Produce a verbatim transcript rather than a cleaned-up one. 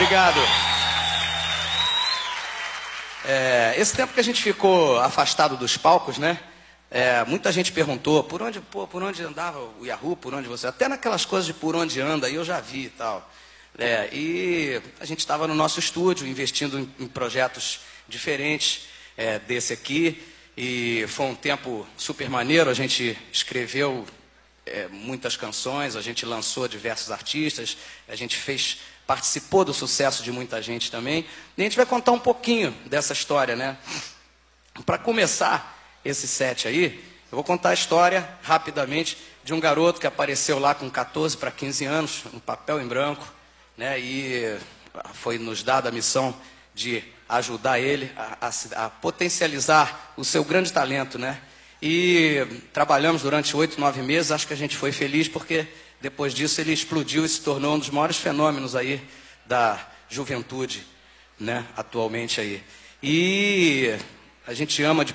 Obrigado. É, esse tempo que a gente ficou afastado dos palcos, né? É, muita gente perguntou por onde, pô, por onde andava o Yahoo, por onde você... Até naquelas coisas de por onde anda, aí eu já vi e tal. É, e a gente estava no nosso estúdio, investindo em, em projetos diferentes é, desse aqui. E foi um tempo super maneiro, a gente escreveu é, muitas canções, a gente lançou diversos artistas, a gente fez, participou do sucesso de muita gente também. E a gente vai contar um pouquinho dessa história, né? Para começar esse set aí, eu vou contar a história, rapidamente, de um garoto que apareceu lá com quatorze para quinze anos, um papel em branco, né? E foi nos dada a missão de ajudar ele a, a, a potencializar o seu grande talento, né? E trabalhamos durante oito, nove meses, acho que a gente foi feliz, porque depois disso ele explodiu e se tornou um dos maiores fenômenos aí da juventude, né? Atualmente aí. E a gente ama de